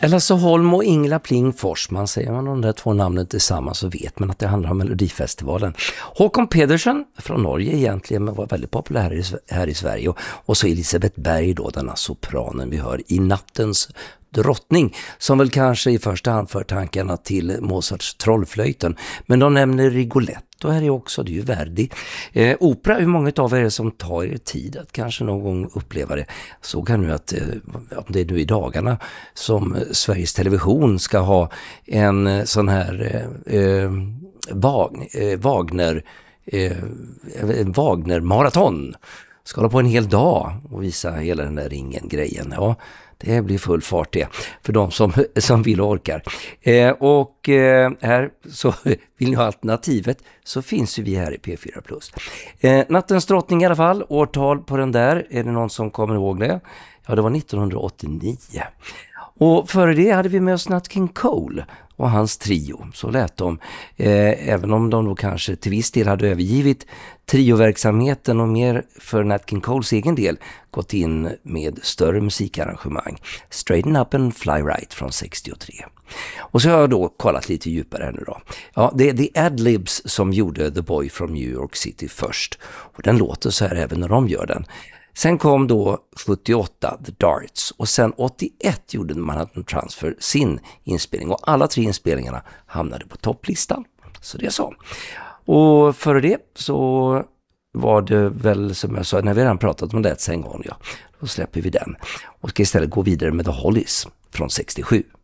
Lasse Holm och Ingela Pling Forsman, säger man de där två namnen tillsammans så vet man att det handlar om Melodifestivalen. Håkon Pedersen från Norge egentligen, men var väldigt populär här i Sverige. Och så Elisabeth Berg då, denna sopranen vi hör i Nattens drottning, som väl kanske i första hand för tankarna till Mozarts Trollflöjten. Men de nämner Rigoletto här är också, det är ju Verdi. Opera, hur många av er som tar er tid att kanske någon gång uppleva det? Såg här nu att om det är nu i dagarna som Sveriges Television ska ha en sån här Wagner-maraton. Ska hålla på en hel dag och visa hela den där ringen-grejen. Ja, det blir full fart det för de som vill och orkar. Här så vill ni ha alternativet så finns ju vi här i P4+. Nattens drottning i alla fall, årtal på den där. Är det någon som kommer ihåg det? Ja, det var 1989. Och före det hade vi med oss Nat King Cole och hans trio. Så lät de, även om de då kanske till viss del hade övergivit trioverksamheten och mer för Nat King Coles egen del gått in med större musikarrangemang. Straighten Up and Fly Right från 63. Och så har jag då kollat lite djupare här nu då. Ja, det är The Adlibs som gjorde The Boy from New York City först. Och den låter så här även när de gör den. Sen kom då 78 The Darts och sen 81 gjorde Manhattan Transfer sin inspelning och alla tre inspelningarna hamnade på topplistan. Så det är så. Och före det så var det väl som jag sa, när vi redan pratat om det en gång, ja, då släpper vi den och ska istället gå vidare med The Hollies från 67.